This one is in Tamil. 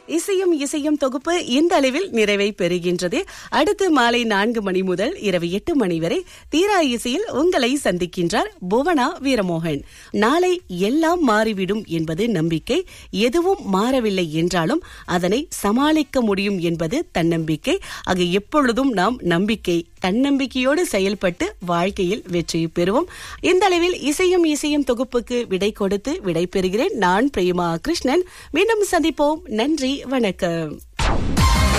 இசையும் தொகுப்பு இந்த அளவில் நிறைவை பெறுகின்றது. அடுத்து மாலை 4 மணி முதல் இரவு 8 மணி வரை தீரா இசையில் உங்களை சந்திக்கின்றார் புவனா வீரமோகன். நாளை எல்லாம் மாறிவிடும் என்பது நம்பிக்கை. எதுவும் மாறவில்லை என்றாலும் அதனை சமாளிக்க முடியும் என்பது தன்னம்பிக்கை. ஆக எப்பொழுதும் நாம் நம்பிக்கை தன்னம்பிக்கையோடு செயல்பட்டு வாழ்க்கையில் வெற்றி பெறுவோம். இந்த அளவில் இசையும் தொகுப்புக்கு விடை கொடுத்து விடை பெறுகிறேன். நான் பிரேமா கிருஷ்ணன். மீண்டும் சந்திப்போம். நன்றி, வணக்கம்.